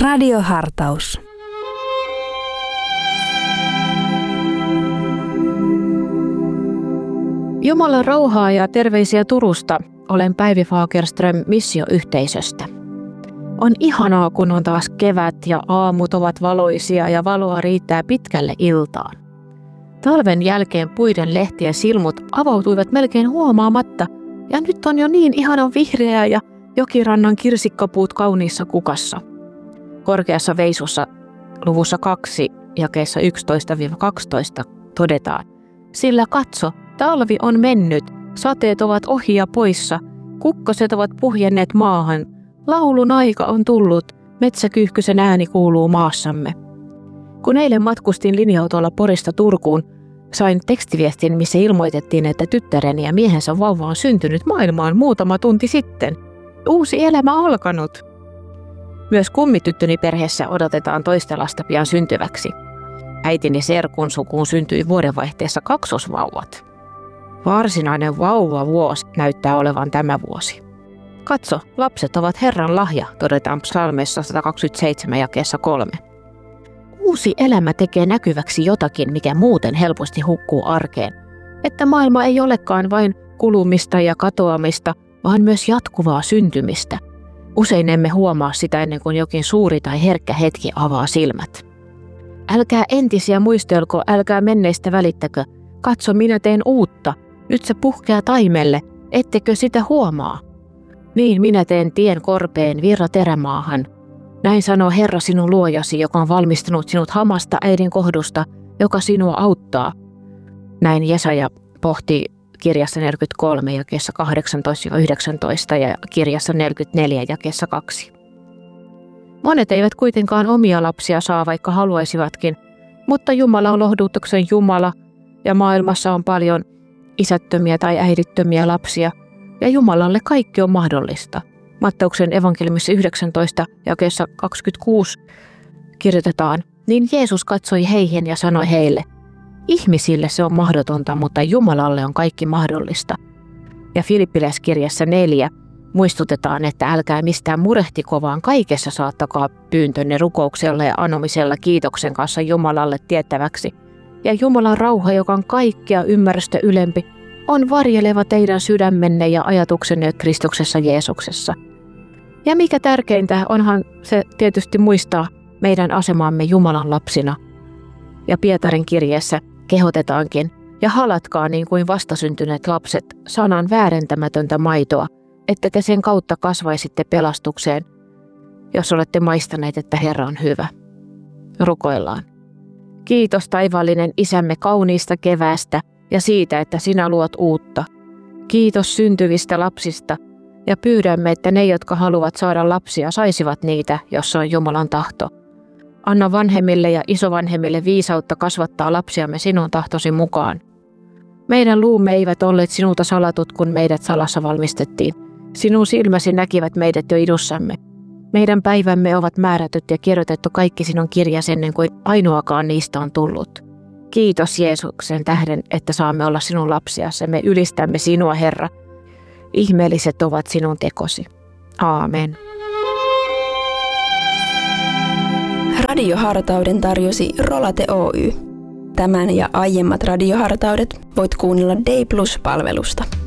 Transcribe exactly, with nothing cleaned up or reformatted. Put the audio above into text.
Radiohartaus. Jumalan rauhaa ja terveisiä Turusta. Olen Päivi Fagerström missioyhteisöstä. On ihanaa, kun on taas kevät ja aamut ovat valoisia ja valoa riittää pitkälle iltaan. Talven jälkeen puiden lehtien silmut avautuivat melkein huomaamatta ja nyt on jo niin ihanan vihreää ja jokirannan kirsikkapuut kauniissa kukassa. Korkeassa veisussa luvussa kaksi jakeessa yksitoista kaksitoista todetaan: sillä katso, talvi on mennyt, sateet ovat ohi ja poissa, kukkoset ovat puhjenneet maahan, laulun aika on tullut, metsäkyyhkysen ääni kuuluu maassamme. Kun eilen matkustin linja-autolla Porista Turkuun, sain tekstiviestin, missä ilmoitettiin, että tyttäreni ja miehensä vauva on syntynyt maailmaan muutama tunti sitten. Uusi elämä alkanut. Myös kummityttöni perheessä odotetaan toista lasta pian syntyväksi. Äitini serkun sukuun syntyi vuodenvaihteessa kaksosvauvat. Varsinainen vauvavuosi näyttää olevan tämä vuosi. Katso, lapset ovat Herran lahja, todetaan psalmeissa sata kaksikymmentäseitsemän jakeessa kolme. Uusi elämä tekee näkyväksi jotakin, mikä muuten helposti hukkuu arkeen. Että maailma ei olekaan vain kulumista ja katoamista, vaan myös jatkuvaa syntymistä. Usein emme huomaa sitä ennen kuin jokin suuri tai herkkä hetki avaa silmät. Älkää entisiä muistelko, älkää menneistä välittäkö. Katso, minä teen uutta. Nyt se puhkeaa taimelle, ettekö sitä huomaa? Niin minä teen tien korpeen virra terämaahan. Näin sanoo Herra sinun luojasi, joka on valmistanut sinut hamasta äidin kohdusta, joka sinua auttaa. Näin Jesaja pohti kirjassa neljäkymmentäkolme jakeessa kahdeksantoista yhdeksäntoista ja kirjassa neljäkymmentäneljä jakeessa kaksi. Monet eivät kuitenkaan omia lapsia saa, vaikka haluaisivatkin, mutta Jumala on lohdutuksen Jumala ja maailmassa on paljon isättömiä tai äidittömiä lapsia ja Jumalalle kaikki on mahdollista. Matteuksen evankeliumissa yhdeksäntoista jakeessa kaksikymmentäkuusi kirjoitetaan: niin Jeesus katsoi heihin ja sanoi heille: ihmisille se on mahdotonta, mutta Jumalalle on kaikki mahdollista. Ja Filippiläiskirjassa neljä muistutetaan, että älkää mistään murehtiko, vaan kaikessa saattakaa pyyntönne rukouksella ja anomisella kiitoksen kanssa Jumalalle tiettäväksi. Ja Jumalan rauha, joka on kaikkea ymmärrystä ylempi, on varjeleva teidän sydämenne ja ajatuksenne Kristuksessa Jeesuksessa. Ja mikä tärkeintä, onhan se tietysti muistaa meidän asemamme Jumalan lapsina. Ja Pietarin kirjeessä kehotetaankin: ja halatkaa niin kuin vastasyntyneet lapset sanan väärentämätöntä maitoa, että te sen kautta kasvaisitte pelastukseen, jos olette maistaneet, että Herra on hyvä. Rukoillaan. Kiitos taivaallinen Isämme kauniista keväästä ja siitä, että sinä luot uutta. Kiitos syntyvistä lapsista ja pyydämme, että ne, jotka haluavat saada lapsia, saisivat niitä, jos se on Jumalan tahto. Anna vanhemmille ja isovanhemmille viisautta kasvattaa lapsiamme sinun tahtosi mukaan. Meidän luumme eivät olleet sinulta salatut, kun meidät salassa valmistettiin. Sinun silmäsi näkivät meidät jo idussamme. Meidän päivämme ovat määrätyt ja kirjoitettu kaikki sinun kirjasi ennen kuin ainoakaan niistä on tullut. Kiitos Jeesuksen tähden, että saamme olla sinun lapsiasi. Me ylistämme sinua, Herra. Ihmeelliset ovat sinun tekosi. Aamen. Radiohartauden tarjosi Rolate Oy. Tämän ja aiemmat radiohartaudet voit kuunnella Day Plus-palvelusta.